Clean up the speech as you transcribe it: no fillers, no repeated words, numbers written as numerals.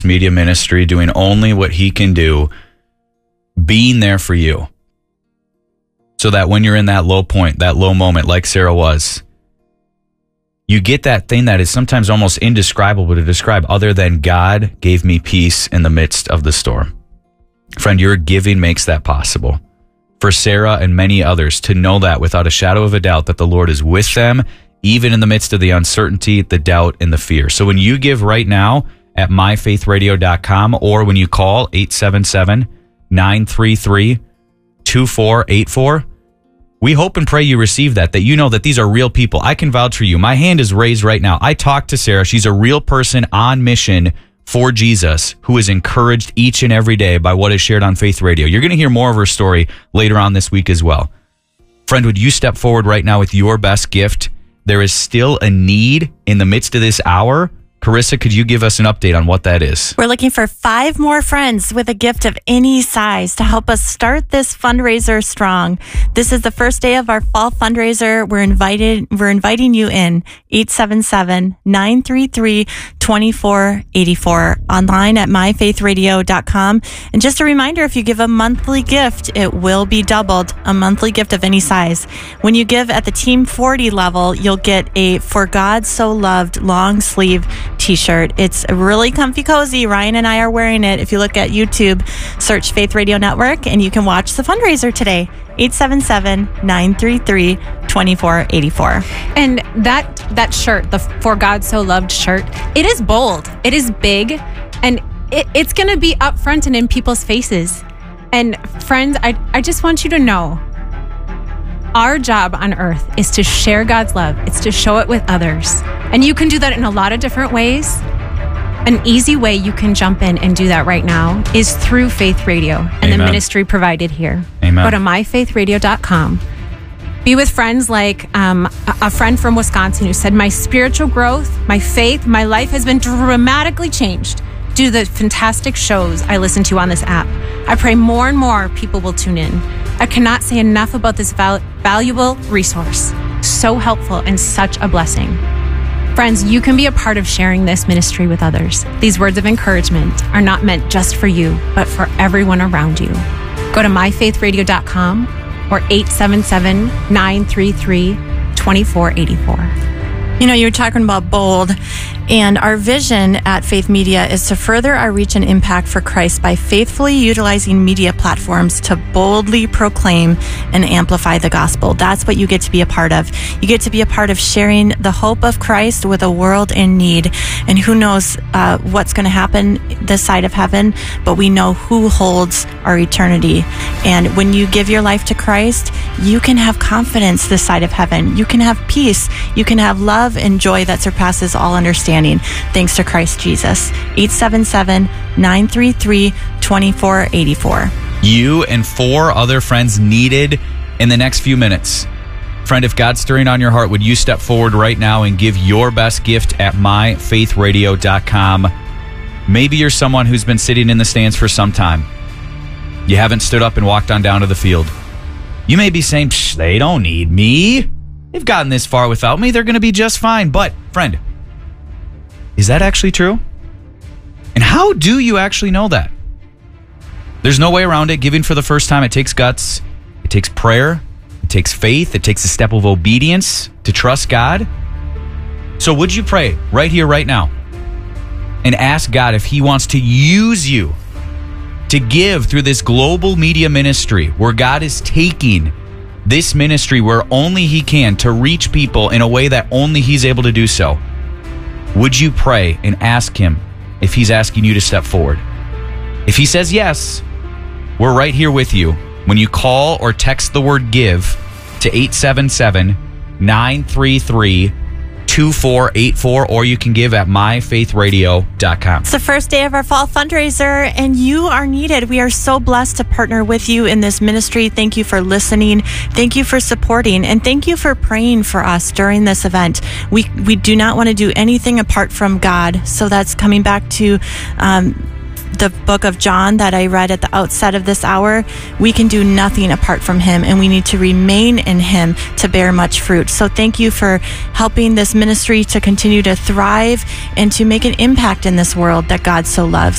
Media Ministry, doing only what he can do, being there for you. So that when you're in that low point, that low moment, like Sarah was, you get that thing that is sometimes almost indescribable to describe, other than God gave me peace in the midst of the storm. Friend, your giving makes that possible. For Sarah and many others to know that without a shadow of a doubt that the Lord is with them, even in the midst of the uncertainty, the doubt, and the fear. So when you give right now at myfaithradio.com, or when you call 877-933-2484, we hope and pray you receive that you know that these are real people. I can vouch for you. My hand is raised right now. I talked to Sarah. She's a real person on mission for Jesus, who is encouraged each and every day by what is shared on Faith Radio. You're going to hear more of her story later on this week as well. Friend, would you step forward right now with your best gift? There is still a need in the midst of this hour. Carissa, could you give us an update on what that is? We're looking for 5 more friends with a gift of any size to help us start this fundraiser strong. This is the first day of our fall fundraiser. We're inviting you in. 877-933-2484, online at myfaithradio.com. And just a reminder, if you give a monthly gift, it will be doubled, a monthly gift of any size. When you give at the Team 40 level, you'll get a For God So Loved long sleeve t-shirt. It's really comfy cozy. Ryan and I are wearing it. If you look at YouTube, search Faith Radio Network, and you can watch the fundraiser today. 877-933-2484. And that shirt, the For God So Loved shirt, it is bold. It is big, and it's going to be up front and in people's faces. And friends, I just want you to know, our job on earth is to share God's love. It's to show it with others. And you can do that in a lot of different ways. An easy way you can jump in and do that right now is through Faith Radio and Amen. The ministry provided here. Amen. Go to myfaithradio.com. Be with friends like a friend from Wisconsin who said, my spiritual growth, my faith, my life has been dramatically changed due to the fantastic shows I listen to on this app. I pray more and more people will tune in. I cannot say enough about this valuable resource. So helpful and such a blessing. Friends, you can be a part of sharing this ministry with others. These words of encouragement are not meant just for you, but for everyone around you. Go to myfaithradio.com or 877-933-2484. You know, you're talking about bold, and our vision at Faith Media is to further our reach and impact for Christ by faithfully utilizing media platforms to boldly proclaim and amplify the gospel. That's what you get to be a part of. You get to be a part of sharing the hope of Christ with a world in need. And who knows what's going to happen this side of heaven, but we know who holds our eternity. And when you give your life to Christ, you can have confidence this side of heaven. You can have peace. You can have love and joy that surpasses all understanding, thanks to Christ Jesus. 877-933-2484. You and 4 other friends needed in the next few minutes. Friend, if God's stirring on your heart, would you step forward right now and give your best gift at myfaithradio.com? Maybe you're someone who's been sitting in the stands for some time. You haven't stood up and walked on down to the field. You may be saying, they don't need me. They've gotten this far without me. They're going to be just fine. But, friend, is that actually true? And how do you actually know that? There's no way around it. Giving for the first time, it takes guts. It takes prayer. It takes faith. It takes a step of obedience to trust God. So would you pray right here, right now, and ask God if He wants to use you to give through this global media ministry where God is taking this ministry where only He can to reach people in a way that only He's able to do so? Would you pray and ask Him if He's asking you to step forward? If He says yes, we're right here with you. When you call or text the word GIVE to 877-933-2484, or you can give at myfaithradio.com. It's the first day of our fall fundraiser, and you are needed. We are so blessed to partner with you in this ministry. Thank you for listening. Thank you for supporting, and thank you for praying for us during this event. We do not want to do anything apart from God. So that's coming back to the book of John that I read at the outset of this hour, we can do nothing apart from him, and we need to remain in him to bear much fruit. So thank you for helping this ministry to continue to thrive and to make an impact in this world that God so loves.